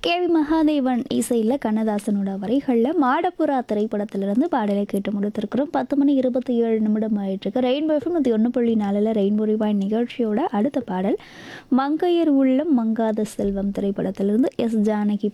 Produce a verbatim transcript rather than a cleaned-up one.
K V Mahadevan இசையில் கண்ணதாசனோட வரிகளில் மாடப்புறா திரைப்படத்திலிருந்து பாடலை கேட்டு முடித்திருக்கிறோம். பத்து மணி இருபத்தி ஏழு நிமிடம் ஆயிட்டிருக்கு. ரெயின்போ எஃப்எம் நூற்றி ஒன்று புள்ளி நாலில் ரெயின்போ ரிவைண்ட் நிகழ்ச்சியோட அடுத்த பாடல் மங்கையர் உள்ளம் மங்காத செல்வம் திரைப்படத்திலிருந்து எஸ் ஜானகி